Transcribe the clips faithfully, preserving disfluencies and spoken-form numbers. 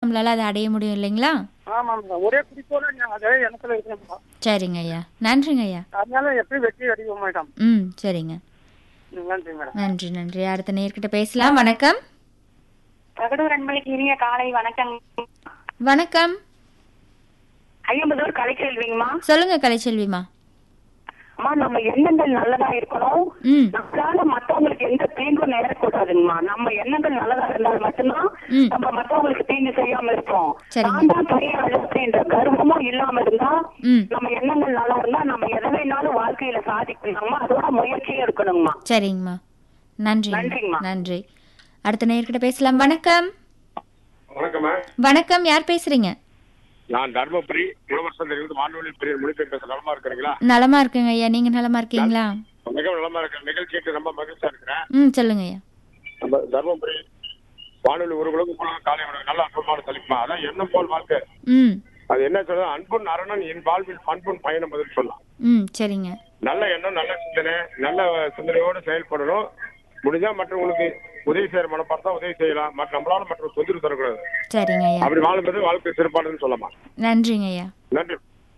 நம்மளால அதை அடைய முடியும் இல்லைங்களா? ஆமாம், ஒரே குறிக்கோள அதே எண்ணத்துல இருக்கணும். சரிங்க ஐயா, நன்றிங்க ஐயா. அதனால எப்படி வெற்றி அடைவோம் மேடம். ம் சரிங்க, நன்றி மேடம். நன்றி நன்றி. அடுத்த நேர்கிட்ட பேசலாம். வணக்கம். தகடூர் அன்பளிக்கு இனிய காலை வணக்கம். வணக்கம். ஐம்பதூர் கலைச்செல்விங்கம்மா. சொல்லுங்க கலைச்செல்விமா. அம்மா, நம்ம எண்ணங்கள் நல்லதா இருக்கணும். நம்மளால மத்தவங்களுக்கு எந்த தீங்கும் நேரக்கூடாதுங்கம்மா. நம்ம எண்ணங்கள் நல்லதா இருந்தால் மட்டும்தான் நம்ம மத்தவங்களுக்கு தீங்கு செய்யாம இருப்போம். நான் தான் பெரியாள் அப்படின்ற கர்வமும் இல்லாம இருந்தா, நம்ம எண்ணங்கள் நல்லா இருந்தா நம்ம எதை வேணாலும் வாழ்க்கையில சாதிக்கணுங்கம்மா. அதோட முயற்சியும் இருக்கணுங்கம்மா. சரிங்கம்மா, நன்றி நன்றிங்கம்மா. நன்றி. அடுத்த நேர்கிட்ட பேசலாம். வணக்கம். வணக்கம். வணக்கம், யார் பேசுறீங்க? நான் தர்மபுரி இளவரசந்திலிருந்து வானொலி பிரியர் மொழிபெயர்ப்பு பேச. நலமா இருக்கிறீங்களா? நலமா இருக்குங்க ஐயா, நீங்க நலமா இருக்கீங்களா? மிகவும் நலமா இருக்கிற நிகழ்ச்சிக்கு ரொம்ப மகிழ்ச்சியா இருக்கிறேன். ம் சொல்லுங்க ஐயா. நம்ம தர்மபுரி வானொலி உறவுகளுக்கு காலை நல்ல அற்புதமான தலைப்புமா. அதான் எண்ணம் போல் வாழ்க்கை. ம் அது என்ன சொல்ல, அன்புன் அரணன் என் வாழ்வில் பண்புன் பயணம் பதில் சொல்லலாம். ம் சரிங்க. நல்ல எண்ணம், நல்ல சிந்தனை, நல்ல சிந்தனையோடு செயல்படணும். முடிஞ்சா மற்றவங்களுக்கு உதவி செய்யற மனப்பார்த்தா உதவி செய்யலாம். மற்ற நம்மளால மற்ற தொந்தரவு தரக்கூடாது. சரிங்க ஐயா. அப்படி வாழும்போது வாழ்க்கை சிறப்பானதுன்னு சொல்லலாம். நன்றிங்க ஐயா. நன்றி.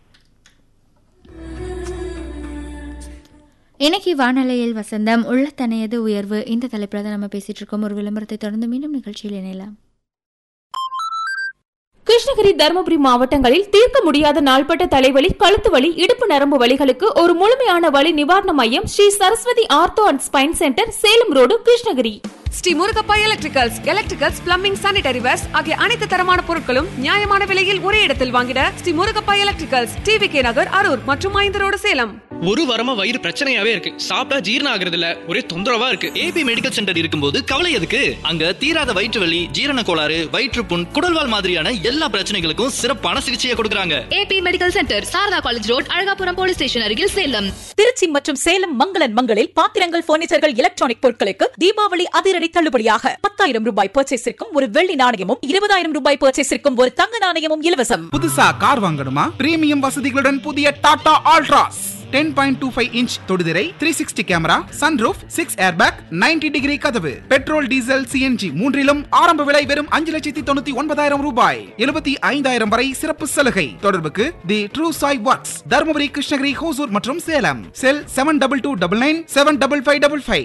இன்னைக்கு வானொலியில் வசந்தம் உள்ளத்தனையது உயர்வு இந்த தலைப்பில் தான் நம்ம பேசிட்டு இருக்கோம். ஒரு விளம்பரத்தை தொடர்ந்து மீண்டும் நிகழ்ச்சியில் இணையலாம். கிருஷ்ணகிரி, தருமபுரி மாவட்டங்களில் தீர்க்க முடியாத நாள்பட்ட தலைவலி, கழுத்து வலி, இடுப்பு நரம்பு வலிகளுக்கு ஒரு முழுமையான வலி நிவாரண மையம் Sri Saraswati ortho and spine centre, Salem road, Krishnagiri. Sri Murugappa electricals, electricals, plumbing, sanitary verse ஆகிய அனைத்து தரமான பொருட்களும் நியாயமான விலையில் ஒரே இடத்தில் வாங்கிட Sri Murugappa electricals, TV K நகர், அரூர் மற்றும் ஐந்து ரோடு, சேலம். ஒரு வாரமா வயிறு பிரச்சனையாவே இருக்கு. சாப்பிட்டா ஜீரணம் ஆகுறது இல்ல, ஒரே தொந்தரவா இருக்கு. ஏபி மெடிக்கல் சென்டர் இருக்கும்போது கவலை எதுக்கு? அங்க தீராத வயிற்று வலி, ஜீரண கோளாறு, வயிற்றுப்புண், குடல்வால் மாதிரியான எல்லா பிரச்சனைகளுக்கும் சிறப்பான சிகிச்சையை கொடுக்கறாங்க. AB medical centre, Saradha college road, Alagapuram police station அருகில், சேலம். திருச்சி மற்றும் சேலம் மங்களன் மங்களில் பாத்திரங்கள், பர்னிச்சர்கள், எலக்ட்ரானிக் பொருட்களுக்கு தீபாவளி அதிரடி தள்ளுபடியாக பத்தாயிரம் ரூபாய் பர்ச்சேஸிற்கும் ஒரு வெள்ளி நாணயமும், இருபதாயிரம் ரூபாய் பர்ச்சேஸிற்கும் ஒரு தங்க நாணயமும் இலவசம். புதுசா கார் வாங்கணுமா? பிரீமியம் வசதிகளுடன் புதிய Tata Altroz ten point two five inch தொடுதிரை, three sixty camera, sunroof, six airbag, ninety degree கதவு, பெட்ரோல், டீசல், சிஎன்ஜி மூன்றிலும் ஆரம்ப விலை வெறும் அஞ்சு லட்சத்தி தொண்ணூத்தி ஒன்பதாயிரம் ரூபாய். எழுபத்தி ஐந்தாயிரம் வரை சிறப்பு சலுகை. தொடர்புக்கு தி ட்ரூ சாய் ஒர்க்ஸ், தர்மபுரி, கிருஷ்ணகிரி, ஹோசூர் மற்றும் சேலம். செல் seven double two double nine seven double five double five.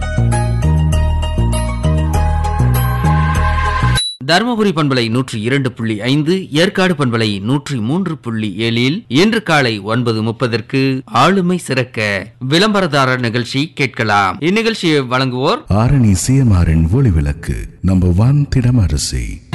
Dharmapuri பண்பலை நூற்றி இரண்டு புள்ளி ஐந்து, ஏற்காடு பண்பலை நூற்றி மூன்று புள்ளி ஏழில் இன்று காலை ஒன்பது முப்பதற்கு ஆளுமை சிறக்க விளம்பரதாரர் நிகழ்ச்சி கேட்கலாம். இந்நிகழ்ச்சியை வழங்குவோர் ஆரணி சிஎம்ஆரின் ஒளி விளக்கு நம்பர் ஒன் திடமரசி.